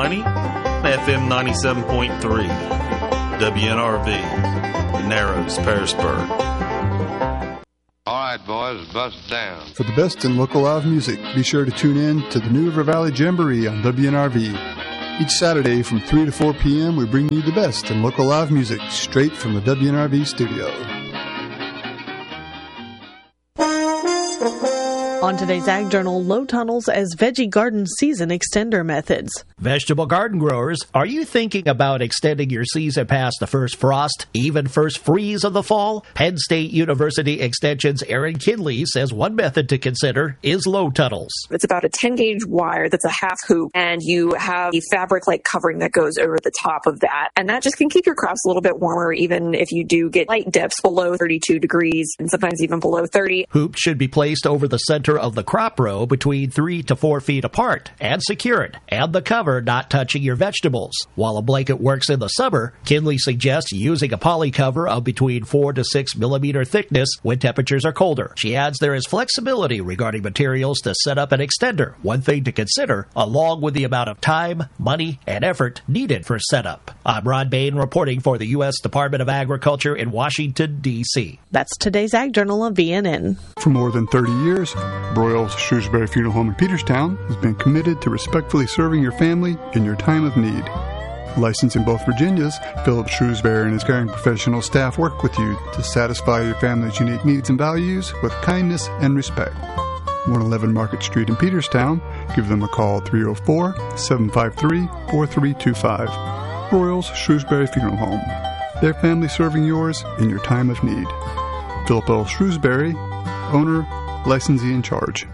1290 and FM 97.3. WNRV, Narrows, Pearisburg. All right, boys, bust down. For the best in local live music, be sure to tune in to the New River Valley Jamboree on WNRV. Each Saturday from 3 to 4 p.m., we bring you the best in local live music straight from the WNRV studio. On today's Ag Journal, low tunnels as veggie garden season extender methods. Vegetable garden growers, are you thinking about extending your season past the first frost, even first freeze of the fall? Penn State University Extension's Aaron Kinley says one method to consider is low tunnels. It's about a 10-gauge wire that's a half hoop, and you have a fabric-like covering that goes over the top of that. And that just can keep your crops a little bit warmer, even if you do get light dips below 32 degrees and sometimes even below 30. Hoops should be placed over the center of the crop row between 3 to 4 feet apart and secured, and the cover not touching your vegetables. While a blanket works in the summer, Kinley suggests using a poly cover of between 4 to 6 millimeter thickness when temperatures are colder. She adds there is flexibility regarding materials to set up an extender, one thing to consider, along with the amount of time, money, and effort needed for setup. I'm Ron Bain reporting for the U.S. Department of Agriculture in Washington, D.C. That's today's Ag Journal on VNN. For more than 30 years, Broyles Shrewsbury Funeral Home in Peterstown has been committed to respectfully serving your family in your time of need. Licensed in both Virginias, Philip Shrewsbury and his caring professional staff work with you to satisfy your family's unique needs and values with kindness and respect. 111 Market Street in Peterstown. Give them a call 304-753-4325. Broyles Shrewsbury Funeral Home. Their family serving yours in your time of need. Philip L. Shrewsbury, owner, licensee in charge.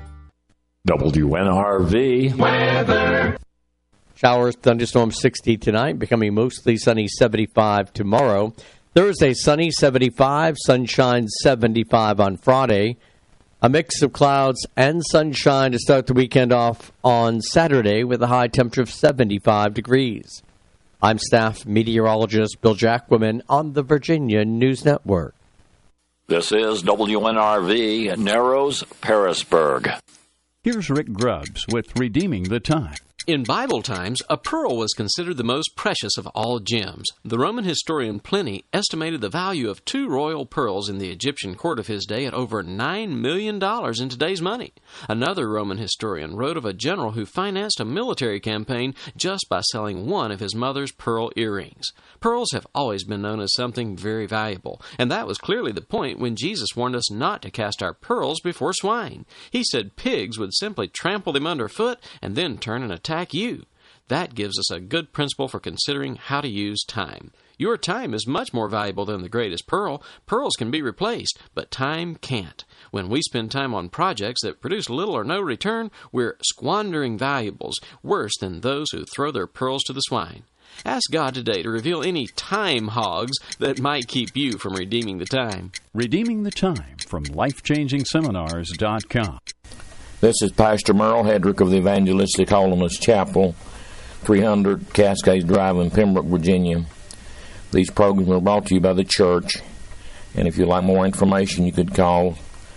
WNRV weather. Showers, thunderstorms 60 tonight, becoming mostly sunny 75 tomorrow. Thursday, sunny 75, sunshine 75 on Friday. A mix of clouds and sunshine to start the weekend off on Saturday with a high temperature of 75 degrees. I'm staff meteorologist Bill Jacquemin on the Virginia News Network. This is WNRV, Narrows, Pearisburg. Here's Rick Grubbs with Redeeming the Time. In Bible times, a pearl was considered the most precious of all gems. The Roman historian Pliny estimated the value of 2 royal pearls in the Egyptian court of his day at over $9 million in today's money. Another Roman historian wrote of a general who financed a military campaign just by selling one of his mother's pearl earrings. Pearls have always been known as something very valuable, and that was clearly the point when Jesus warned us not to cast our pearls before swine. He said pigs would simply trample them underfoot and then turn and attack you. That gives us a good principle for considering how to use time. Your time is much more valuable than the greatest pearl. Pearls can be replaced, but time can't. When we spend time on projects that produce little or no return, we're squandering valuables worse than those who throw their pearls to the swine. Ask God today to reveal any time hogs that might keep you from redeeming the time. Redeeming the Time from LifeChangingSeminars.com. This is Pastor Merle Hedrick of the Evangelistic Holiness Chapel, 300 Cascades Drive in Pembroke, Virginia. These programs are brought to you by the church, and if you'd like more information, you could call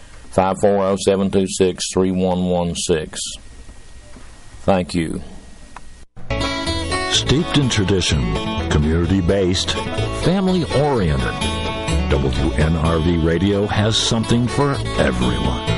540-726-3116. Thank you. Steeped in tradition, community-based, family-oriented, WNRV Radio has something for everyone.